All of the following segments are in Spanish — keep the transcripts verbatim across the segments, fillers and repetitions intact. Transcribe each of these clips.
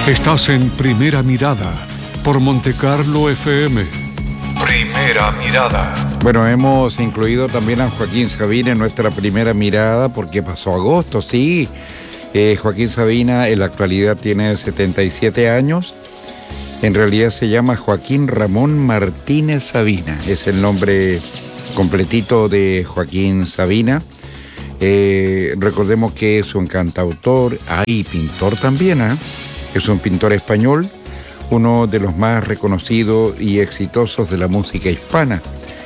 Estás en Primera Mirada por Montecarlo F M. Primera Mirada. Bueno, hemos incluido también a Joaquín Sabina en nuestra Primera Mirada porque pasó agosto, sí. Eh, Joaquín Sabina en la actualidad tiene setenta y siete años. En realidad se llama Joaquín Ramón Martínez Sabina. Es el nombre completito de Joaquín Sabina. Eh, recordemos que es un cantautor y pintor también, ¿eh? Es un pintor español, uno de los más reconocidos y exitosos de la música hispana,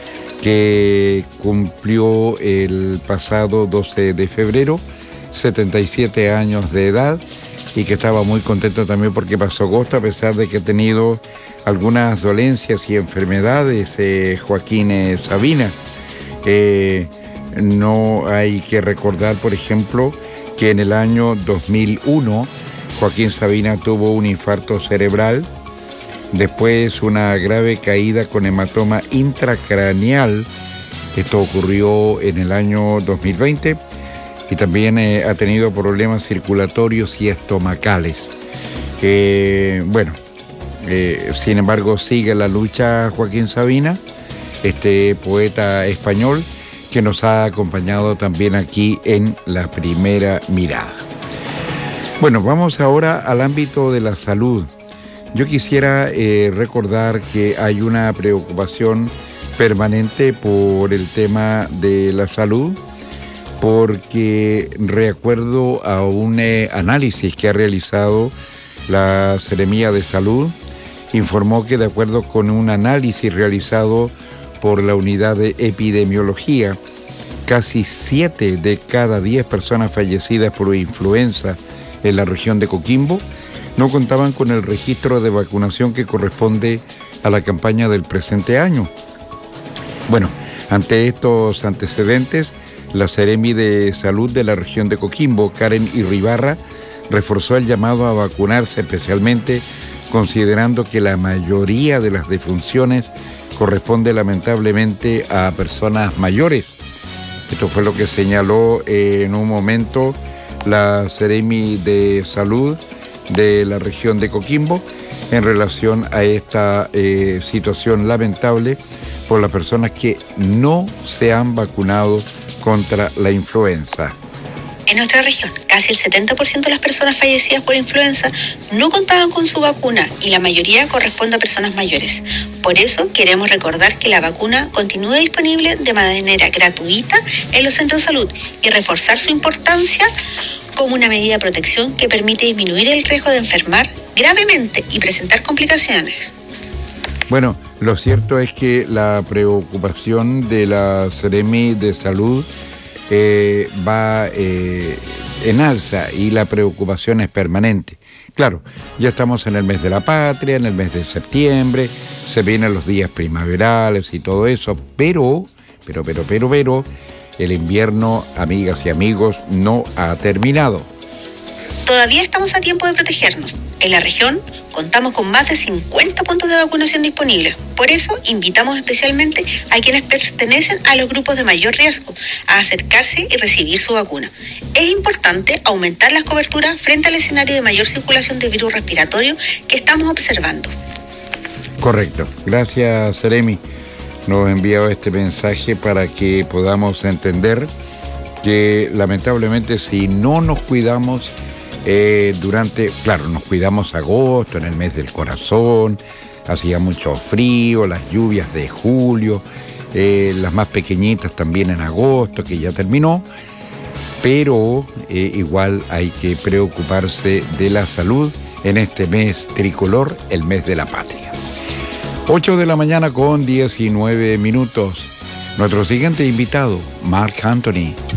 que cumplió el pasado doce de febrero setenta y siete años de edad y que estaba muy contento también porque pasó agosto, a pesar de que ha tenido algunas dolencias y enfermedades, eh, Joaquín eh, Sabina. Eh, no hay que recordar, por ejemplo, que en el año dos mil uno Joaquín Sabina tuvo un infarto cerebral, después una grave caída con hematoma intracraneal. Esto ocurrió en el año dos mil veinte y también eh, ha tenido problemas circulatorios y estomacales. Eh, bueno, eh, sin embargo sigue la lucha Joaquín Sabina, este poeta español que nos ha acompañado también aquí en la Primera Mirada. Bueno, vamos ahora al ámbito de la salud. Yo quisiera eh, recordar que hay una preocupación permanente por el tema de la salud, porque recuerdo a un eh, análisis que ha realizado la Seremía de Salud, informó que de acuerdo con un análisis realizado por la unidad de epidemiología, casi siete de cada diez personas fallecidas por influenza en la región de Coquimbo no contaban con el registro de vacunación que corresponde a la campaña del presente año. Bueno, ante estos antecedentes, la Seremi de Salud de la región de Coquimbo, Karen Irribarra, reforzó el llamado a vacunarse, especialmente considerando que la mayoría de las defunciones corresponde lamentablemente a personas mayores. Esto fue lo que señaló eh, en un momento la Seremi de Salud de la región de Coquimbo en relación a esta eh, situación lamentable por las personas que no se han vacunado contra la influenza. En nuestra región, casi el setenta por ciento de las personas fallecidas por influenza no contaban con su vacuna y la mayoría corresponde a personas mayores. Por eso queremos recordar que la vacuna continúa disponible de manera gratuita en los centros de salud y reforzar su importancia como una medida de protección que permite disminuir el riesgo de enfermar gravemente y presentar complicaciones. Bueno, lo cierto es que la preocupación de la Seremi de Salud Eh, va eh, en alza y la preocupación es permanente. Claro, ya estamos en el mes de la patria, en el mes de septiembre, se vienen los días primaverales y todo eso, pero, pero, pero, pero, pero, el invierno, amigas y amigos, no ha terminado. Todavía estamos a tiempo de protegernos. En la región contamos con más de cincuenta puntos de vacunación disponibles. Por eso invitamos especialmente a quienes pertenecen a los grupos de mayor riesgo a acercarse y recibir su vacuna. Es importante aumentar las coberturas frente al escenario de mayor circulación de virus respiratorio que estamos observando. Correcto. Gracias, Seremi. Nos ha enviado este mensaje para que podamos entender que lamentablemente si no nos cuidamos Eh, durante, claro, nos cuidamos agosto, en el mes del corazón, hacía mucho frío, las lluvias de julio, eh, las más pequeñitas también en agosto, que ya terminó, pero eh, igual hay que preocuparse de la salud en este mes tricolor, el mes de la patria. ocho de la mañana con diecinueve minutos. Nuestro siguiente invitado, Marc Anthony.